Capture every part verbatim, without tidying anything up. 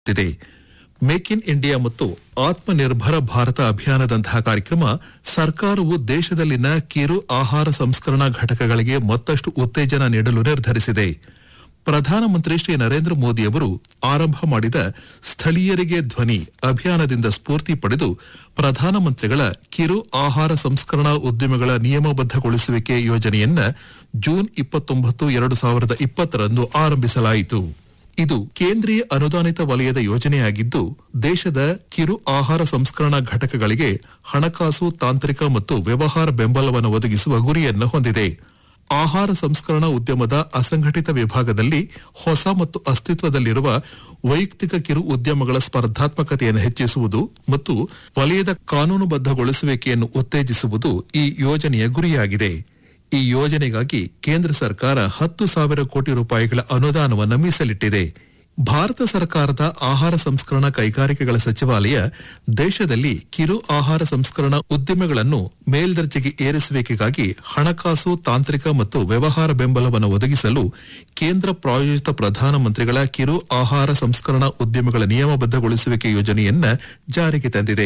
ಇದೆ. Make in India ಮತ್ತು ಆತ್ಮನಿರ್ಭರ ಭಾರತ ಅಭಿಯಾನದಂತಹ ಕಾರ್ಯಕ್ರಮ ಸರ್ಕಾರವು ದೇಶದಲ್ಲಿನ ಕಿರು ಆಹಾರ ಸಂಸ್ಕರಣಾ ಘಟಕಗಳಿಗೆ ಮತ್ತಷ್ಟು ಉತ್ತೇಜನ ನೀಡಲು ನಿರ್ಧರಿಸಿದೆ. ಪ್ರಧಾನಮಂತ್ರಿ ಶ್ರೀ ನರೇಂದ್ರ ಮೋದಿ ಅವರು ಆರಂಭ ಮಾಡಿದ ಸ್ಥಳೀಯರಿಗೆ ಧ್ವನಿ ಅಭಿಯಾನದಿಂದ ಸ್ಫೂರ್ತಿ ಪಡೆದು ಪ್ರಧಾನಮಂತ್ರಿಗಳ ಕಿರು ಆಹಾರ ಸಂಸ್ಕರಣಾ ಉದ್ಯಮಗಳ ನಿಯಮಬದ್ಧಗೊಳಿಸುವಿಕೆ ಯೋಜನೆಯನ್ನ ಜೂನ್ ಇಪ್ಪತ್ತೊಂಬತ್ತು ಎರಡು ಸಾವಿರದ ಇಪ್ಪತ್ತರಂದು ಆರಂಭಿಸಲಾಯಿತು. ಇದು ಕೇಂದ್ರೀಯ ಅನುದಾನಿತ ವಲಯದ ಯೋಜನೆಯಾಗಿದ್ದು ದೇಶದ ಕಿರು ಆಹಾರ ಸಂಸ್ಕರಣಾ ಘಟಕಗಳಿಗೆ ಹಣಕಾಸು, ತಾಂತ್ರಿಕ ಮತ್ತು ವ್ಯವಹಾರ ಬೆಂಬಲವನ್ನು ಒದಗಿಸುವ ಗುರಿಯನ್ನು ಹೊಂದಿದೆ. ಆಹಾರ ಸಂಸ್ಕರಣಾ ಉದ್ಯಮದ ಅಸಂಘಟಿತ ವಿಭಾಗದಲ್ಲಿ ಹೊಸ ಮತ್ತು ಅಸ್ತಿತ್ವದಲ್ಲಿರುವ ವೈಯಕ್ತಿಕ ಕಿರು ಉದ್ಯಮಗಳ ಸ್ಪರ್ಧಾತ್ಮಕತೆಯನ್ನು ಹೆಚ್ಚಿಸುವುದು ಮತ್ತು ವಲಯದ ಕಾನೂನುಬದ್ಧಗೊಳಿಸುವಿಕೆಯನ್ನು ಉತ್ತೇಜಿಸುವುದು ಈ ಯೋಜನೆಯ ಗುರಿಯಾಗಿದೆ. ಈ ಯೋಜನೆಗಾಗಿ ಕೇಂದ್ರ ಸರ್ಕಾರ ಹತ್ತು ಸಾವಿರ ಕೋಟಿ ರೂಪಾಯಿಗಳ ಅನುದಾನವನ್ನು ಮೀಸಲಿಟ್ಟಿದೆ. ಭಾರತ ಸರ್ಕಾರದ ಆಹಾರ ಸಂಸ್ಕರಣಾ ಕೈಗಾರಿಕೆಗಳ ಸಚಿವಾಲಯ ದೇಶದಲ್ಲಿ ಕಿರು ಆಹಾರ ಸಂಸ್ಕರಣಾ ಉದ್ಯಮಗಳನ್ನು ಮೇಲ್ದರ್ಜೆಗೆ ಏರಿಸುವಿಕೆಗಾಗಿ ಹಣಕಾಸು, ತಾಂತ್ರಿಕ ಮತ್ತು ವ್ಯವಹಾರ ಬೆಂಬಲವನ್ನು ಒದಗಿಸಲು ಕೇಂದ್ರ ಪ್ರಾಯೋಜಿತ ಪ್ರಧಾನಮಂತ್ರಿಗಳ ಕಿರು ಆಹಾರ ಸಂಸ್ಕರಣಾ ಉದ್ಯಮಗಳ ನಿಯಮಬದ್ಧಗೊಳಿಸುವಿಕೆ ಯೋಜನೆಯನ್ನ ಜಾರಿಗೆ ತಂದಿದೆ.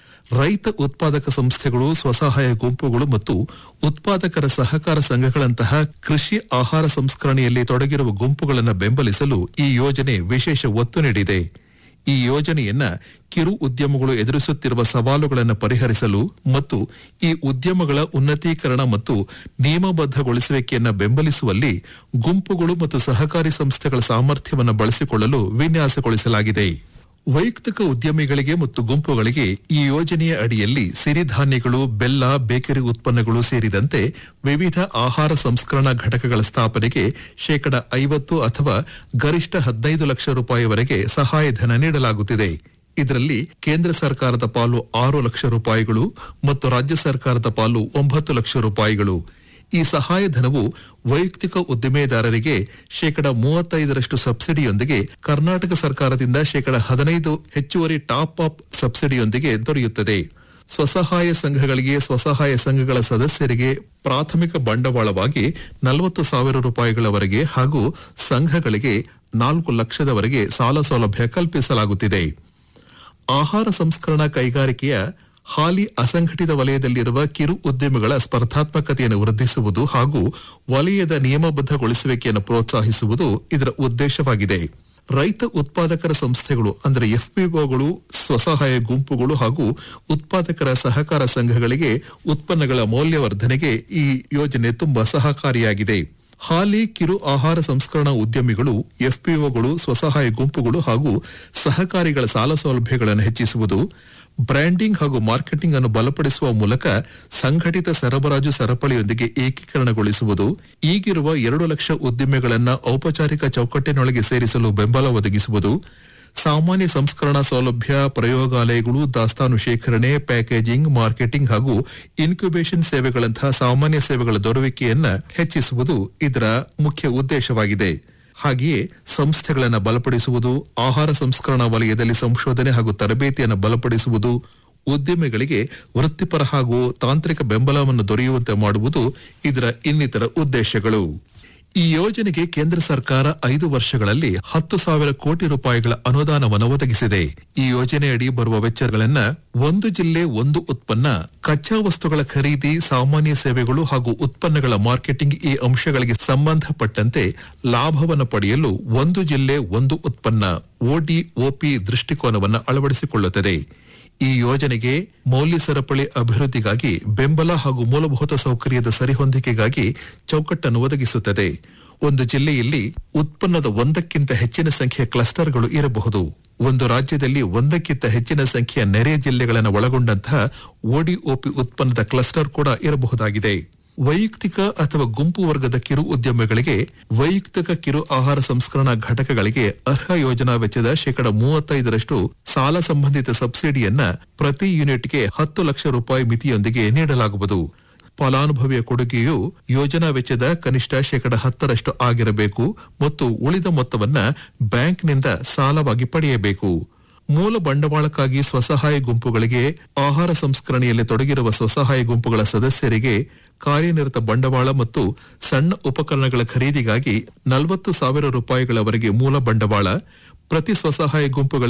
ರೈತ ಉತ್ಪಾದಕ ಸಂಸ್ಥೆಗಳು, ಸ್ವಸಹಾಯ ಗುಂಪುಗಳು ಮತ್ತು ಉತ್ಪಾದಕರ ಸಹಕಾರ ಸಂಘಗಳಂತಹ ಕೃಷಿ ಆಹಾರ ಸಂಸ್ಕರಣೆಯಲ್ಲಿ ತೊಡಗಿರುವ ಗುಂಪುಗಳನ್ನು ಬೆಂಬಲಿಸಲು ಈ ಯೋಜನೆ ವಿಶೇಷ ಒತ್ತು ನೀಡಿದೆ. ಈ ಯೋಜನೆಯನ್ನ ಕಿರು ಉದ್ಯಮಗಳು ಎದುರಿಸುತ್ತಿರುವ ಸವಾಲುಗಳನ್ನು ಪರಿಹರಿಸಲು ಮತ್ತು ಈ ಉದ್ಯಮಗಳ ಉನ್ನತೀಕರಣ ಮತ್ತು ನಿಯಮಬದ್ಧಗೊಳಿಸುವಿಕೆಯನ್ನು ಬೆಂಬಲಿಸುವಲ್ಲಿ ಗುಂಪುಗಳು ಮತ್ತು ಸಹಕಾರಿ ಸಂಸ್ಥೆಗಳ ಸಾಮರ್ಥ್ಯವನ್ನು ಬಳಸಿಕೊಳ್ಳಲು ವಿನ್ಯಾಸಗೊಳಿಸಲಾಗಿದೆ. ವೈಯಕ್ತಿಕ ಉದ್ಯಮಿಗಳಿಗೆ ಮತ್ತು ಗುಂಪುಗಳಿಗೆ ಈ ಯೋಜನೆಯ ಅಡಿಯಲ್ಲಿ ಸಿರಿಧಾನ್ಯಗಳು, ಬೆಲ್ಲ, ಬೇಕರಿ ಉತ್ಪನ್ನಗಳು ಸೇರಿದಂತೆ ವಿವಿಧ ಆಹಾರ ಸಂಸ್ಕರಣಾ ಘಟಕಗಳ ಸ್ಥಾಪನೆಗೆ ಶೇಕಡ ಐವತ್ತು ಅಥವಾ ಗರಿಷ್ಠ ಹದಿನೈದು ಲಕ್ಷ ರೂಪಾಯಿವರೆಗೆ ಸಹಾಯಧನ ನೀಡಲಾಗುತ್ತಿದೆ. ಇದರಲ್ಲಿ ಕೇಂದ್ರ ಸರ್ಕಾರದ ಪಾಲು ಆರು ಲಕ್ಷ ರೂಪಾಯಿಗಳು ಮತ್ತು ರಾಜ್ಯ ಸರ್ಕಾರದ ಪಾಲು ಒಂಬತ್ತು ಲಕ್ಷ ರೂಪಾಯಿಗಳು. ಈ ಸಹಾಯಧನವು ವೈಯಕ್ತಿಕ ಉದ್ದಿಮೆದಾರರಿಗೆ ಶೇಕಡ ಮೂವತ್ತೈದರಷ್ಟು ಸಬ್ಸಿಡಿಯೊಂದಿಗೆ ಕರ್ನಾಟಕ ಸರ್ಕಾರದಿಂದ ಶೇಕಡ ಹದಿನೈದು ಹೆಚ್ಚುವರಿ ಟಾಪ್ ಅಪ್ ಸಬ್ಸಿಡಿಯೊಂದಿಗೆ ದೊರೆಯುತ್ತದೆ. ಸ್ವಸಹಾಯ ಸಂಘಗಳಿಗೆ, ಸ್ವಸಹಾಯ ಸಂಘಗಳ ಸದಸ್ಯರಿಗೆ ಪ್ರಾಥಮಿಕ ಬಂಡವಾಳವಾಗಿ ನಲವತ್ತು ಸಾವಿರ ರೂಪಾಯಿಗಳವರೆಗೆ ಹಾಗೂ ಸಂಘಗಳಿಗೆ ನಾಲ್ಕು ಲಕ್ಷದವರೆಗೆ ಸಾಲ ಸೌಲಭ್ಯ ಕಲ್ಪಿಸಲಾಗುತ್ತಿದೆ. ಆಹಾರ ಸಂಸ್ಕರಣಾ ಕೈಗಾರಿಕೆಯ ಹಾಲಿ ಅಸಂಘಟಿತ ವಲಯದಲ್ಲಿರುವ ಕಿರು ಉದ್ಯಮಗಳ ಸ್ಪರ್ಧಾತ್ಮಕತೆಯನ್ನು ವೃದ್ಧಿಸುವುದು ಹಾಗೂ ವಲಯದ ನಿಯಮಬದ್ಧಗೊಳಿಸುವಿಕೆಯನ್ನು ಪ್ರೋತ್ಸಾಹಿಸುವುದು ಇದರ ಉದ್ದೇಶವಾಗಿದೆ. ರೈತ ಉತ್ಪಾದಕರ ಸಂಸ್ಥೆಗಳು ಅಂದರೆ ಎಫ್ಪಿಒಗಳು, ಸ್ವಸಹಾಯ ಗುಂಪುಗಳು ಹಾಗೂ ಉತ್ಪಾದಕರ ಸಹಕಾರ ಸಂಘಗಳಿಗೆ ಉತ್ಪನ್ನಗಳ ಮೌಲ್ಯವರ್ಧನೆಗೆ ಈ ಯೋಜನೆ ತುಂಬಾ ಸಹಕಾರಿಯಾಗಿದೆ. ಹಾಲಿ ಕಿರು ಆಹಾರ ಸಂಸ್ಕರಣಾ ಉದ್ಯಮಿಗಳು, ಎಫ್ಪಿಒಗಳು, ಸ್ವಸಹಾಯ ಗುಂಪುಗಳು ಹಾಗೂ ಸಹಕಾರಿಗಳ ಸಾಲ ಸೌಲಭ್ಯಗಳನ್ನು ಹೆಚ್ಚಿಸುವುದು, ಬ್ರ್ಯಾಂಡಿಂಗ್ ಹಾಗೂ ಮಾರ್ಕೆಟಿಂಗ್ ಅನ್ನು ಬಲಪಡಿಸುವ ಮೂಲಕ ಸಂಘಟಿತ ಸರಬರಾಜು ಸರಪಳಿಯೊಂದಿಗೆ ಏಕೀಕರಣಗೊಳಿಸುವುದು, ಈಗಿರುವ ಎರಡು ಲಕ್ಷ ಉದ್ದಿಮೆಗಳನ್ನು ಔಪಚಾರಿಕ ಚೌಕಟ್ಟಿನೊಳಗೆ ಸೇರಿಸಲು ಬೆಂಬಲ ಒದಗಿಸುವುದು, ಸಾಮಾನ್ಯ ಸಂಸ್ಕರಣಾ ಸೌಲಭ್ಯ, ಪ್ರಯೋಗಾಲಯಗಳು, ದಾಸ್ತಾನು ಶೇಖರಣೆ, ಪ್ಯಾಕೇಜಿಂಗ್, ಮಾರ್ಕೆಟಿಂಗ್ ಹಾಗೂ ಇನ್ಕ್ಯುಬೇಷನ್ ಸೇವೆಗಳಂತಹ ಸಾಮಾನ್ಯ ಸೇವೆಗಳ ದೊರಕುವಿಕೆಯನ್ನು ಹೆಚ್ಚಿಸುವುದು ಇದರ ಮುಖ್ಯ ಉದ್ದೇಶವಾಗಿದೆ. ಹಾಗೆಯೇ ಸಂಸ್ಥೆಗಳನ್ನು ಬಲಪಡಿಸುವುದು, ಆಹಾರ ಸಂಸ್ಕರಣಾ ವಲಯದಲ್ಲಿ ಸಂಶೋಧನೆ ಹಾಗೂ ತರಬೇತಿಯನ್ನು ಬಲಪಡಿಸುವುದು, ಉದ್ಯಮಿಗಳಿಗೆ ವೃತ್ತಿಪರ ಹಾಗೂ ತಾಂತ್ರಿಕ ಬೆಂಬಲವನ್ನು ದೊರೆಯುವಂತೆ ಮಾಡುವುದು ಇದರ ಇನ್ನಿತರ ಉದ್ದೇಶಗಳು. ಈ ಯೋಜನೆಗೆ ಕೇಂದ್ರ ಸರ್ಕಾರ ಐದು ವರ್ಷಗಳಲ್ಲಿ ಹತ್ತು ಸಾವಿರ ಕೋಟಿ ರೂಪಾಯಿಗಳ ಅನುದಾನವನ್ನು ಒದಗಿಸಿದೆ. ಈ ಯೋಜನೆಯಡಿ ಬರುವ ವೆಚ್ಚಗಳನ್ನು ಒಂದು ಜಿಲ್ಲೆ ಒಂದು ಉತ್ಪನ್ನ, ಕಚ್ಚಾ ವಸ್ತುಗಳ ಖರೀದಿ, ಸಾಮಾನ್ಯ ಸೇವೆಗಳು ಹಾಗೂ ಉತ್ಪನ್ನಗಳ ಮಾರ್ಕೆಟಿಂಗ್ ಈ ಅಂಶಗಳಿಗೆ ಸಂಬಂಧಪಟ್ಟಂತೆ ಲಾಭವನ್ನು ಪಡೆಯಲು ಒಂದು ಜಿಲ್ಲೆ ಒಂದು ಉತ್ಪನ್ನ ಒಡಿಒಪಿ ದೃಷ್ಟಿಕೋನವನ್ನು ಅಳವಡಿಸಿಕೊಳ್ಳುತ್ತದೆ. ಈ ಯೋಜನೆಗೆ ಮೌಲ್ಯ ಸರಪಳಿ ಅಭಿವೃದ್ಧಿಗಾಗಿ ಬೆಂಬಲ ಹಾಗೂ ಮೂಲಭೂತ ಸೌಕರ್ಯದ ಸರಿಹೊಂದಿಕೆಗಾಗಿ ಚೌಕಟ್ಟನ್ನು ಒದಗಿಸುತ್ತದೆ. ಒಂದು ಜಿಲ್ಲೆಯಲ್ಲಿ ಉತ್ಪನ್ನದ ಒಂದಕ್ಕಿಂತ ಹೆಚ್ಚಿನ ಸಂಖ್ಯೆಯ ಕ್ಲಸ್ಟರ್ಗಳು ಇರಬಹುದು. ಒಂದು ರಾಜ್ಯದಲ್ಲಿ ಒಂದಕ್ಕಿಂತ ಹೆಚ್ಚಿನ ಸಂಖ್ಯೆಯ ನೆರೆ ಜಿಲ್ಲೆಗಳನ್ನು ಒಳಗೊಂಡಂತಹ ಒಡಿಒಪಿ ಉತ್ಪನ್ನದ ಕ್ಲಸ್ಟರ್ ಕೂಡ ಇರಬಹುದಾಗಿದೆ. ವೈಯಕ್ತಿಕ ಅಥವಾ ಗುಂಪು ವರ್ಗದ ಕಿರು ಉದ್ಯಮಗಳಿಗೆ ವೈಯಕ್ತಿಕ ಕಿರು ಆಹಾರ ಸಂಸ್ಕರಣಾ ಘಟಕಗಳಿಗೆ ಅರ್ಹ ಯೋಜನಾ ವೆಚ್ಚದ ಶೇಕಡ ಮೂವತ್ತೈದರಷ್ಟು ಸಾಲ ಸಂಬಂಧಿತ ಸಬ್ಸಿಡಿಯನ್ನ ಪ್ರತಿ ಯೂನಿಟ್ಗೆ ಹತ್ತು ಲಕ್ಷ ರೂಪಾಯಿ ಮಿತಿಯೊಂದಿಗೆ ನೀಡಲಾಗುವುದು. ಫಲಾನುಭವಿಯ ಕೊಡುಗೆಯು ಯೋಜನಾ ವೆಚ್ಚದ ಕನಿಷ್ಠ ಶೇಕಡ ಹತ್ತರಷ್ಟು ಆಗಿರಬೇಕು ಮತ್ತು ಉಳಿದ ಮೊತ್ತವನ್ನ ಬ್ಯಾಂಕ್ನಿಂದ ಸಾಲವಾಗಿ ಪಡೆಯಬೇಕು. ಮೂಲ ಬಂಡವಾಳಕ್ಕಾಗಿ ಸ್ವಸಹಾಯ ಗುಂಪುಗಳಿಗೆ, ಆಹಾರ ಸಂಸ್ಕರಣೆಯಲ್ಲಿ ತೊಡಗಿರುವ ಸ್ವಸಹಾಯ ಗುಂಪುಗಳ ಸದಸ್ಯರಿಗೆ ಕಾರ್ಯನಿರತ ಬಂಡವಾಳ ಮತ್ತು ಸಣ್ಣ ಉಪಕರಣಗಳ ಖರೀದಿಗಾಗಿ ನಲವತ್ತು ಸಾವಿರ ರೂಪಾಯಿಗಳವರೆಗೆ ಮೂಲ ಬಂಡವಾಳ, ಪ್ರತಿ ಸ್ವಸಹಾಯ ಗುಂಪುಗಳ